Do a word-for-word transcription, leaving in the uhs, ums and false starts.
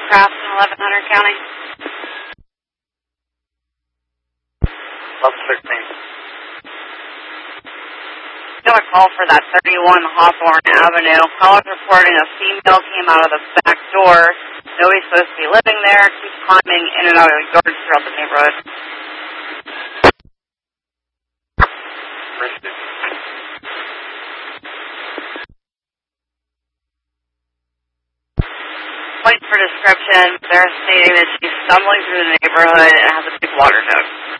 Crafts in eleven hundred County. eleven sixteen. Got a call for that thirty-one Hawthorne Avenue. Caller's reporting a female came out of the back door. Nobody's supposed to be living there. Keeps climbing in and out of the yards throughout the neighborhood. Point for description. They're stating that she's stumbling through the neighborhood and has a big water jug.